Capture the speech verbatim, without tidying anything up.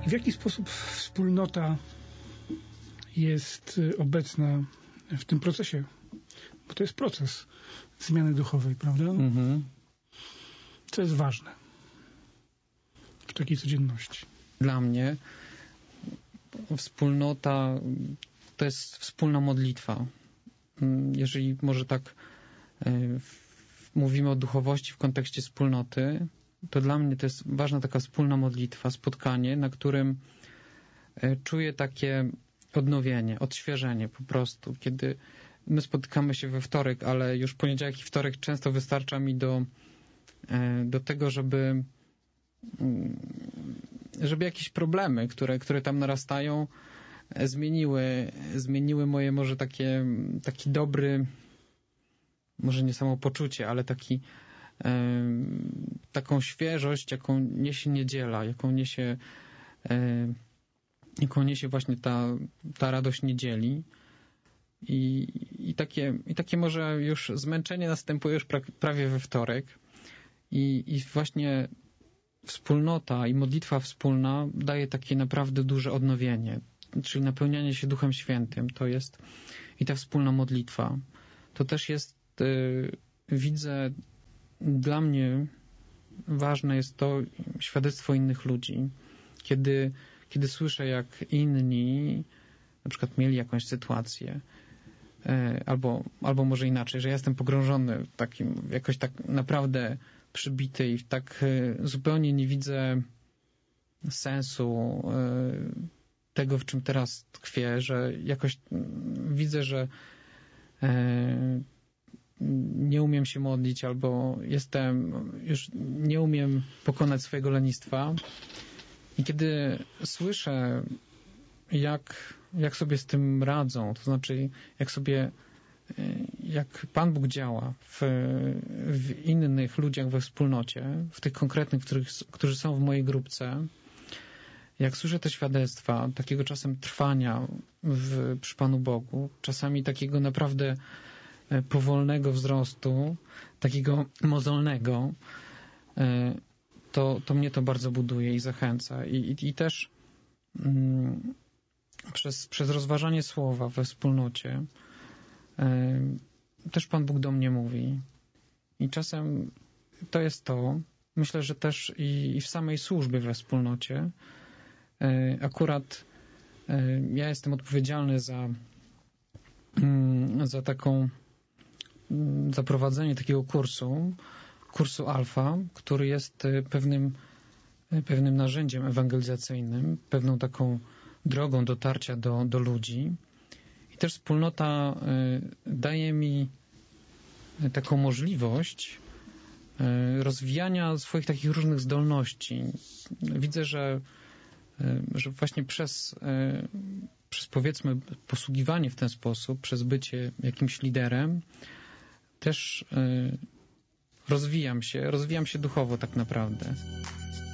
W jaki sposób wspólnota jest obecna w tym procesie? Bo to jest proces zmiany duchowej, prawda? Mhm. Co jest ważne w takiej codzienności? Dla mnie wspólnota to jest wspólna modlitwa. Jeżeli może tak mówimy o duchowości w kontekście wspólnoty, to dla mnie to jest ważna taka wspólna modlitwa, spotkanie, na którym czuję takie odnowienie, odświeżenie po prostu. Kiedy my spotykamy się we wtorek, ale już poniedziałek i wtorek często wystarcza mi do, do tego, żeby żeby jakieś problemy, które, które tam narastają, zmieniły, zmieniły moje może takie, taki dobry, może nie samopoczucie, ale taki taką świeżość, jaką niesie niedziela, jaką niesie jaką niesie właśnie ta, ta radość niedzieli. I, i, takie, I takie może już zmęczenie następuje już pra, prawie we wtorek. I, I właśnie wspólnota i modlitwa wspólna daje takie naprawdę duże odnowienie, czyli napełnianie się Duchem Świętym. To jest i ta wspólna modlitwa. To też jest, yy, widzę, dla mnie ważne jest to świadectwo innych ludzi. Kiedy, kiedy słyszę, jak inni na przykład mieli jakąś sytuację, yy, albo, albo może inaczej, że ja jestem pogrążony w takim, jakoś tak naprawdę przybity i tak yy, zupełnie nie widzę sensu yy, tego, w czym teraz tkwię, że jakoś widzę, że yy, nie umiem się modlić, albo jestem, już nie umiem pokonać swojego lenistwa. I kiedy słyszę, jak, jak sobie z tym radzą, to znaczy, jak sobie, jak Pan Bóg działa w, w innych ludziach we wspólnocie, w tych konkretnych, których, którzy są w mojej grupce, jak słyszę te świadectwa, takiego czasem trwania w, przy Panu Bogu, czasami takiego naprawdę powolnego wzrostu, takiego mozolnego, to, to mnie to bardzo buduje i zachęca. I, i, i też mm, przez, przez rozważanie słowa we wspólnocie y, też Pan Bóg do mnie mówi. I czasem to jest to. Myślę, że też i, i w samej służbie we wspólnocie y, akurat y, ja jestem odpowiedzialny za, y, za taką zaprowadzenie takiego kursu, kursu Alfa, który jest pewnym, pewnym narzędziem ewangelizacyjnym, pewną taką drogą dotarcia do, do ludzi. I też wspólnota daje mi taką możliwość rozwijania swoich takich różnych zdolności. Widzę, że, że właśnie przez, przez powiedzmy posługiwanie w ten sposób, przez bycie jakimś liderem, też rozwijam się, rozwijam się duchowo tak naprawdę.